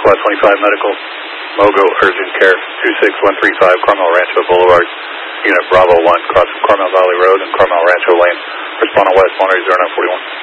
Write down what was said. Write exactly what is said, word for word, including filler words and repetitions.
SWAT twenty-five Medical, Mogo Urgent Care, two six one three five Carmel Rancho Boulevard, Unit Bravo one, crossing Carmel Valley Road and Carmel Rancho Lane. Respond on West, monitor zero nine forty-one.